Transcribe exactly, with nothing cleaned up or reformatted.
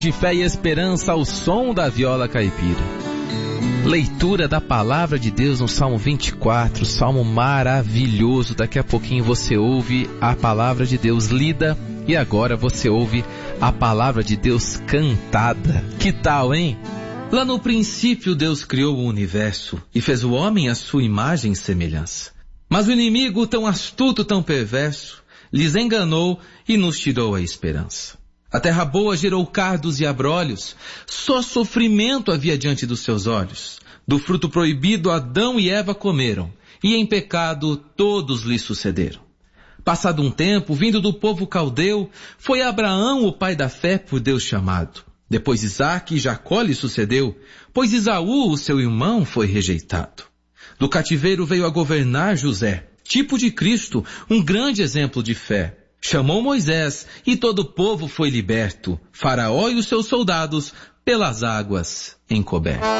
De fé e esperança ao som da viola caipira. Leitura da palavra de Deus no Salmo vinte e quatro, salmo maravilhoso. Daqui a pouquinho você ouve a palavra de Deus lida e agora você ouve a palavra de Deus cantada. Que tal, hein? Lá no princípio Deus criou o universo e fez o homem à sua imagem e semelhança. Mas o inimigo, tão astuto, tão perverso, lhes enganou e nos tirou a esperança. A terra boa gerou cardos e abrolhos, só sofrimento havia diante dos seus olhos. Do fruto proibido Adão e Eva comeram, e em pecado todos lhes sucederam. Passado um tempo, vindo do povo caldeu, foi Abraão o pai da fé por Deus chamado. Depois Isaque e Jacó lhe sucedeu, pois Esaú, o seu irmão, foi rejeitado. Do cativeiro veio a governar José, tipo de Cristo, um grande exemplo de fé. Chamou Moisés e todo o povo foi liberto, Faraó e os seus soldados pelas águas encobertos.